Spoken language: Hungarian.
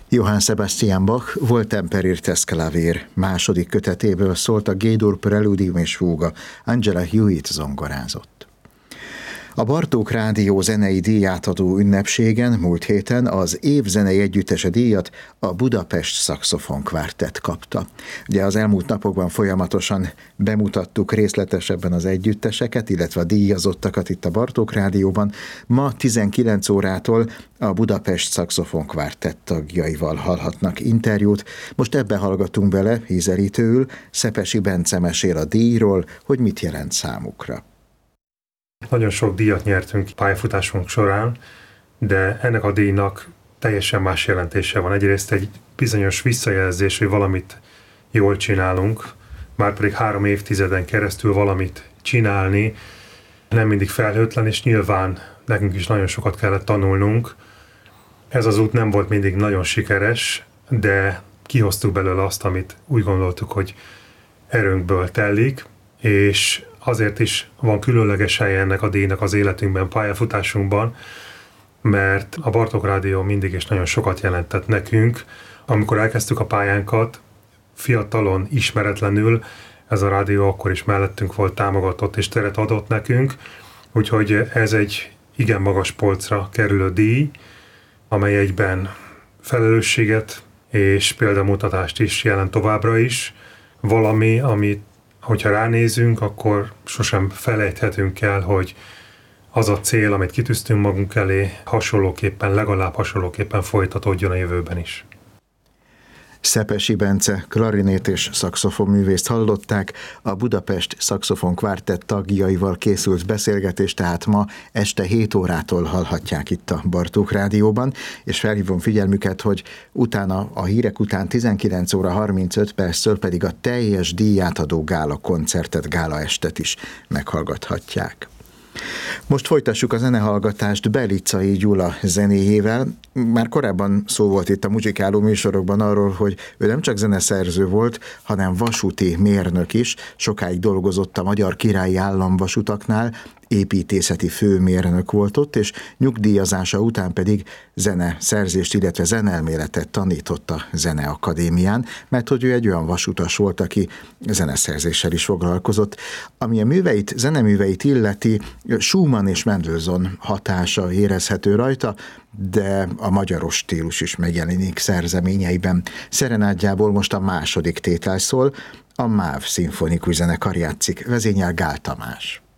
Johann Sebastian Bach Volt temperirtes clavier második kötetéből szólt a G-dur preludium és fúga, Angela Hewitt zongorázott. A Bartók Rádió zenei díjátadó ünnepségen múlt héten az év zenei együttese díjat a Budapest Szaxofon Quartet kapta. Ugye az elmúlt napokban folyamatosan bemutattuk részletesebben az együtteseket, illetve a díjazottakat itt a Bartók Rádióban. Ma 19 órától a Budapest Szaxofon Quartet tagjaival hallhatnak interjút. Most ebbe hallgatunk bele ízelítőül, Szepesi Bence mesél a díjról, hogy mit jelent számukra. Nagyon sok díjat nyertünk pályafutásunk során, de ennek a díjnak teljesen más jelentése van. Egyrészt egy bizonyos visszajelzés, hogy valamit jól csinálunk, márpedig 3 évtizeden keresztül valamit csinálni, nem mindig felhőtlen, és nyilván nekünk is nagyon sokat kellett tanulnunk. Ez az út nem volt mindig nagyon sikeres, de kihoztuk belőle azt, amit úgy gondoltuk, hogy erőnkből telik, és azért is van különleges helye ennek a díjnak az életünkben, pályafutásunkban, mert a Bartók Rádió mindig is nagyon sokat jelentett nekünk. Amikor elkezdtük a pályánkat, fiatalon, ismeretlenül, ez a rádió akkor is mellettünk volt, támogatott és teret adott nekünk, úgyhogy ez egy igen magas polcra kerülő díj, amely egyben felelősséget és példamutatást is jelent továbbra is, valami, amit hogyha ránézünk, akkor sosem felejthetünk el, hogy az a cél, amit kitűztünk magunk elé, legalább hasonlóképpen folytatódjon a jövőben is. Szepesi Bence klarinét és szaxofonművészt hallották, a Budapest Szaxofon Quartet tagjaival készült beszélgetés, tehát ma este 7 órától hallhatják itt a Bartók Rádióban, és felhívom figyelmüket, hogy utána a hírek után 19 óra 35 perctől pedig a teljes díjátadó gála koncertet, gála estet is meghallgathatják. Most folytassuk a zenehallgatást Belicai Gyula zenéjével. Már korábban szó volt itt a muzsikáló műsorokban arról, hogy ő nem csak zeneszerző volt, hanem vasúti mérnök is. Sokáig dolgozott a Magyar Királyi Államvasutaknál, építészeti főmérnök volt ott, és nyugdíjazása után pedig zeneszerzést, illetve zenelméletet tanított a Zeneakadémián, mert hogy ő egy olyan vasutas volt, aki zeneszerzéssel is foglalkozott. Ami a zeneműveit illeti, Schumann és Mendelssohn hatása érezhető rajta, de a magyaros stílus is megjelenik szerzeményeiben. Szerenádjából most a második tétel szól, a MÁV szimfonikus zenekar játszik, vezényel Gál Tamás.